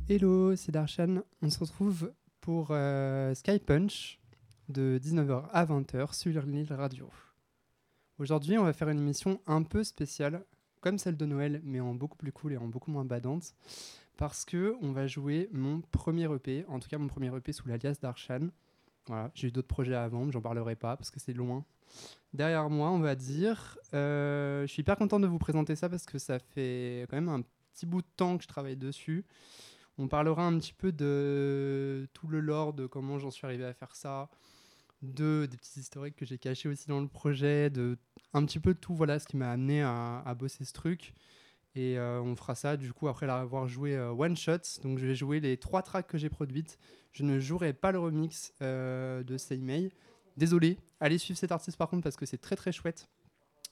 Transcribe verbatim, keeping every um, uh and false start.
Hello, c'est Darshan. On se retrouve pour euh, Sky Punch de dix-neuf heures à vingt heures sur l'île radio. Aujourd'hui, on va faire une émission un peu spéciale, comme celle de Noël, mais en beaucoup plus cool et en beaucoup moins badante, parce que on va jouer mon premier E P, en tout cas mon premier E P sous l'alias Darshan. Voilà, j'ai eu d'autres projets avant, mais j'en parlerai pas parce que c'est loin. Derrière moi, on va dire, euh, je suis hyper content de vous présenter ça parce que ça fait quand même un petit bout de temps que je travaille dessus. On parlera un petit peu de tout le lore, de comment j'en suis arrivé à faire ça, de des petits historiques que j'ai cachés aussi dans le projet, de un petit peu de tout, voilà, ce qui m'a amené à, à bosser ce truc. Et euh, on fera ça du coup après l'avoir joué euh, one shot. Donc je vais jouer les trois tracks que j'ai produites. Je ne jouerai pas le remix euh, de Seimei. Désolé, allez suivre cet artiste par contre parce que c'est très très chouette.